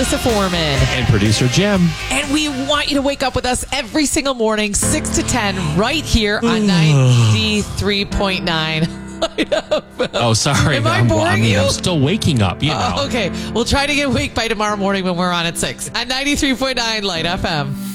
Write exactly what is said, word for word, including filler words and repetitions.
Melissa Foreman. And producer Jim. And we want you to wake up with us every single morning, six to ten, right here on ninety-three point nine. Oh, sorry. Am I I'm, boring I mean, you? I'm still waking up, you know. Uh, okay, we'll try to get awake by tomorrow morning when we're on at six. At ninety-three point nine Light F M.